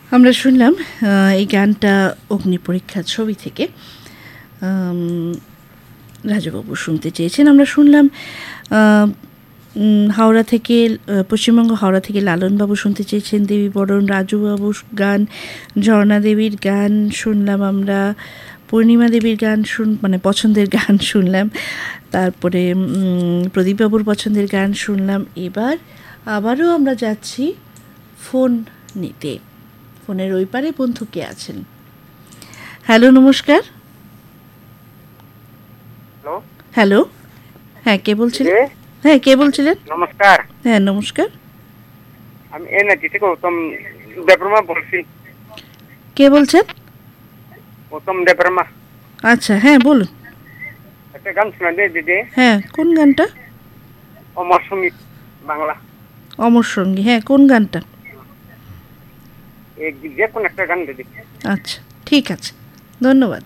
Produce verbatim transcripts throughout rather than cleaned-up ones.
আমরা শুনলাম এই গানটা অগ্নি পরীক্ষা ছবি থেকে। রাজুবাবু শুনতে চেয়েছেন। আমরা শুনলাম হাওড়া থেকে, পশ্চিমবঙ্গ হাওড়া থেকে লালনবাবু শুনতে চেয়েছেন দেবী বরণ। রাজুবাবুর গান, ঝর্ণা দেবীর গান শুনলাম আমরা, পূর্ণিমা দেবীর গান শুন মানে পছন্দের গান শুনলাম, তারপরে প্রদীপবাবুর পছন্দের গান শুনলাম। এবার আবারও আমরা যাচ্ছি ফোন নিতে। ফোনের ওই পারে বন্ধু কে আছেন? হ্যালো, নমস্কার। হ্যালো, হ্যাঁ কে বলছিলেন? হ্যাঁ কে বলছিলেন? নমস্কার। হ্যাঁ নমস্কার, আমি এনআরজি থেকে উত্তম দেববর্মা বলছি। কে বলছেন? উত্তম দেববর্মা। আচ্ছা, হ্যাঁ বলুন। একটা গান শোনা দে দিদি। হ্যাঁ, কোন গানটা? অমর সঙ্গীত বাংলা। অমর সঙ্গী, হ্যাঁ কোন গানটা? এক যে কোন একটা গান দিদি। আচ্ছা ঠিক আছে, ধন্যবাদ।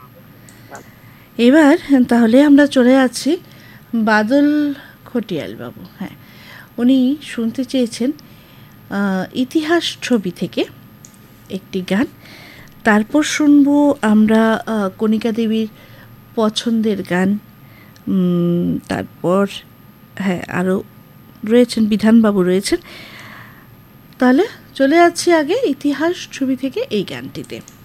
এবার তাহলে আমরা চলে যাচ্ছি বাদল খটিয়াল বাবু। হ্যাঁ, উনি শুনতে চেয়েছেন ইতিহাস ছবি থেকে একটি গান। তারপর শুনবো আমরা কণিকা দেবীর পছন্দের গান। তারপর হ্যাঁ আরও রয়েছেন, বিধানবাবু রয়েছেন। তাহলে চলে যাচ্ছি আগে ইতিহাস ছবি থেকে এই গানটিতে।